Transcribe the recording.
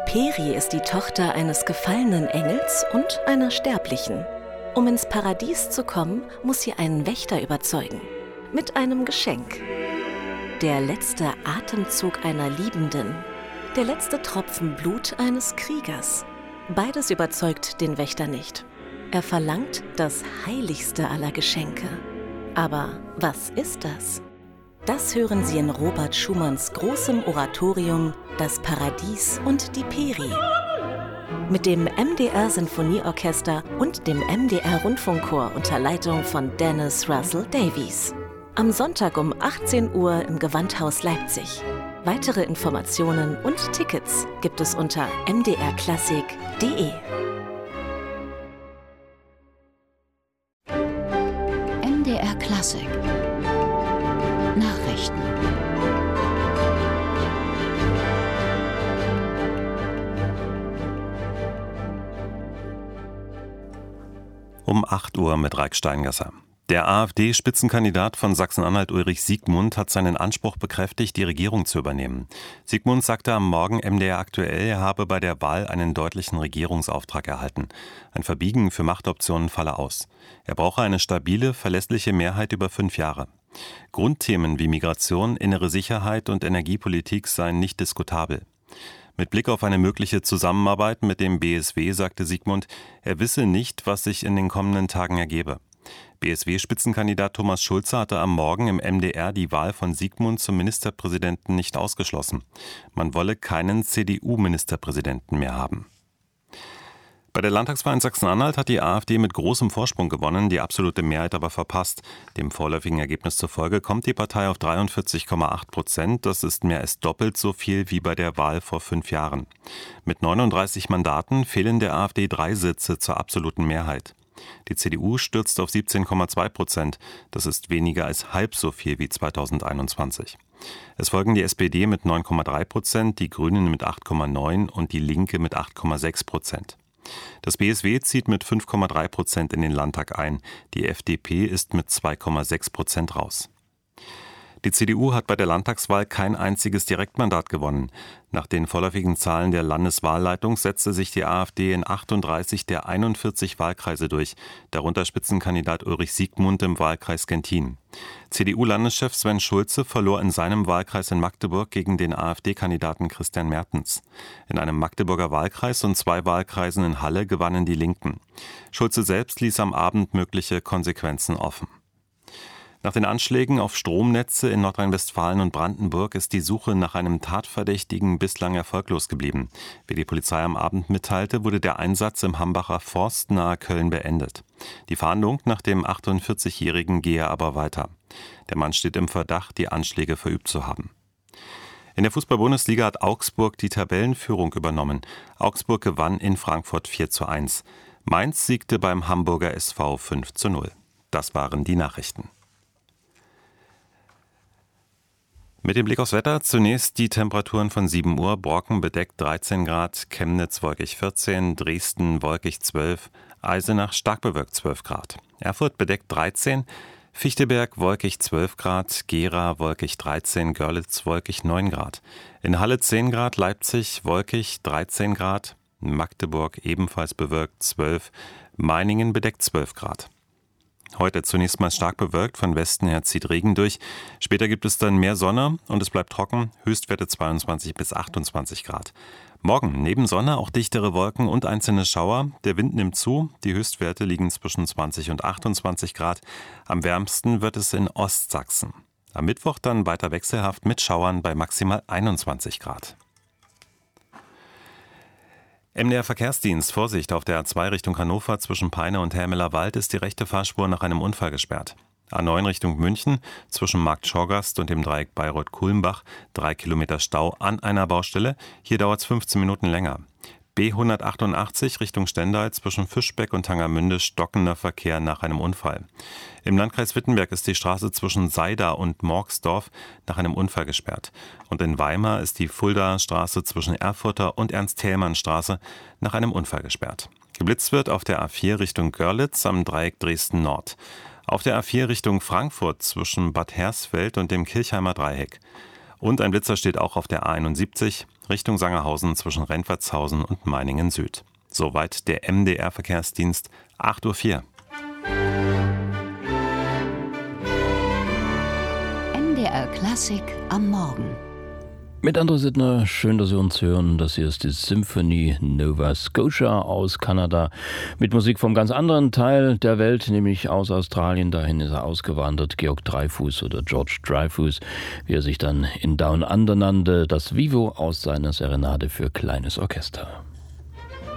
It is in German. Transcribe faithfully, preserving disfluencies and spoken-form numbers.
Peri ist die Tochter eines gefallenen Engels und einer Sterblichen. Um ins Paradies zu kommen, muss sie einen Wächter überzeugen. Mit einem Geschenk. Der letzte Atemzug einer Liebenden. Der letzte Tropfen Blut eines Kriegers. Beides überzeugt den Wächter nicht. Er verlangt das heiligste aller Geschenke. Aber was ist das? Das hören Sie in Robert Schumanns großem Oratorium Das Paradies und die Peri. Mit dem M D R-Sinfonieorchester und dem M D R-Rundfunkchor unter Leitung von Dennis Russell Davies. Am Sonntag um achtzehn Uhr im Gewandhaus Leipzig. Weitere Informationen und Tickets gibt es unter m d r klassik punkt d e. M D R Klassik Nachrichten. Um acht Uhr mit Raik Steingasser. Der AfD-Spitzenkandidat von Sachsen-Anhalt Ulrich Siegmund hat seinen Anspruch bekräftigt, die Regierung zu übernehmen. Siegmund sagte am Morgen M D R aktuell, er habe bei der Wahl einen deutlichen Regierungsauftrag erhalten. Ein Verbiegen für Machtoptionen falle aus. Er brauche eine stabile, verlässliche Mehrheit über fünf Jahre. Grundthemen wie Migration, innere Sicherheit und Energiepolitik seien nicht diskutabel. Mit Blick auf eine mögliche Zusammenarbeit mit dem B S W sagte Siegmund, er wisse nicht, was sich in den kommenden Tagen ergebe. B S W-Spitzenkandidat Thomas Schulze hatte am Morgen im M D R die Wahl von Siegmund zum Ministerpräsidenten nicht ausgeschlossen. Man wolle keinen C D U-Ministerpräsidenten mehr haben. Bei der Landtagswahl in Sachsen-Anhalt hat die AfD mit großem Vorsprung gewonnen, die absolute Mehrheit aber verpasst. Dem vorläufigen Ergebnis zufolge kommt die Partei auf dreiundvierzig Komma acht Prozent. Das ist mehr als doppelt so viel wie bei der Wahl vor fünf Jahren. Mit neununddreißig Mandaten fehlen der AfD drei Sitze zur absoluten Mehrheit. Die C D U stürzt auf siebzehn Komma zwei Prozent. Das ist weniger als halb so viel wie zweitausendeinundzwanzig. Es folgen die S P D mit neun Komma drei Prozent, die Grünen mit acht Komma neun und die Linke mit acht Komma sechs Prozent. Das B S W zieht mit fünf Komma drei Prozent in den Landtag ein. Die F D P ist mit zwei Komma sechs Prozent raus. Die C D U hat bei der Landtagswahl kein einziges Direktmandat gewonnen. Nach den vorläufigen Zahlen der Landeswahlleitung setzte sich die AfD in achtunddreißig der einundvierzig Wahlkreise durch, darunter Spitzenkandidat Ulrich Siegmund im Wahlkreis Genthin. C D U-Landeschef Sven Schulze verlor in seinem Wahlkreis in Magdeburg gegen den AfD-Kandidaten Christian Mertens. In einem Magdeburger Wahlkreis und zwei Wahlkreisen in Halle gewannen die Linken. Schulze selbst ließ am Abend mögliche Konsequenzen offen. Nach den Anschlägen auf Stromnetze in Nordrhein-Westfalen und Brandenburg ist die Suche nach einem Tatverdächtigen bislang erfolglos geblieben. Wie die Polizei am Abend mitteilte, wurde der Einsatz im Hambacher Forst nahe Köln beendet. Die Fahndung nach dem achtundvierzigjährigen gehe aber weiter. Der Mann steht im Verdacht, die Anschläge verübt zu haben. In der Fußball-Bundesliga hat Augsburg die Tabellenführung übernommen. Augsburg gewann in Frankfurt vier zu eins. Mainz siegte beim Hamburger S V fünf zu null. Das waren die Nachrichten. Mit dem Blick aufs Wetter zunächst die Temperaturen von sieben Uhr. Borken bedeckt dreizehn Grad, Chemnitz wolkig vierzehn, Dresden wolkig zwölf, Eisenach stark bewölkt zwölf Grad. Erfurt bedeckt dreizehn, Fichtelberg wolkig zwölf Grad, Gera wolkig dreizehn, Görlitz wolkig neun Grad. In Halle zehn Grad, Leipzig wolkig dreizehn Grad, Magdeburg ebenfalls bewölkt zwölf, Meiningen bedeckt zwölf Grad. Heute zunächst mal stark bewölkt, von Westen her zieht Regen durch. Später gibt es dann mehr Sonne und es bleibt trocken, Höchstwerte zweiundzwanzig bis achtundzwanzig Grad. Morgen neben Sonne auch dichtere Wolken und einzelne Schauer. Der Wind nimmt zu, die Höchstwerte liegen zwischen zwanzig und achtundzwanzig Grad. Am wärmsten wird es in Ostsachsen. Am Mittwoch dann weiter wechselhaft mit Schauern bei maximal einundzwanzig Grad. M D R-Verkehrsdienst, Vorsicht, auf der A zwei Richtung Hannover zwischen Peine und Helmeler Wald ist die rechte Fahrspur nach einem Unfall gesperrt. A neun Richtung München zwischen Markt Schorgast und dem Dreieck Bayreuth-Kulmbach, drei Kilometer Stau an einer Baustelle. Hier dauert es fünfzehn Minuten länger. B hundertachtundachtzig Richtung Stendal zwischen Fischbeck und Tangermünde stockender Verkehr nach einem Unfall. Im Landkreis Wittenberg ist die Straße zwischen Seida und Morgsdorf nach einem Unfall gesperrt. Und in Weimar ist die Fuldaer Straße zwischen Erfurter und Ernst-Thälmann-Straße nach einem Unfall gesperrt. Geblitzt wird auf der A vier Richtung Görlitz am Dreieck Dresden Nord. Auf der A vier Richtung Frankfurt zwischen Bad Hersfeld und dem Kirchheimer Dreieck. Und ein Blitzer steht auch auf der A einundsiebzig, Richtung Sangerhausen zwischen Rentwertshausen und Meiningen Süd. Soweit der M D R-Verkehrsdienst, acht Uhr vier. M D R Klassik am Morgen. Mit André Sittner, schön, dass Sie uns hören. Das hier ist die Symphonie Nova Scotia aus Kanada mit Musik vom ganz anderen Teil der Welt, nämlich aus Australien. Dahin ist er ausgewandert, Georg Dreyfus oder George Dreyfus, wie er sich dann in Down Under nannte. Das Vivo aus seiner Serenade für kleines Orchester.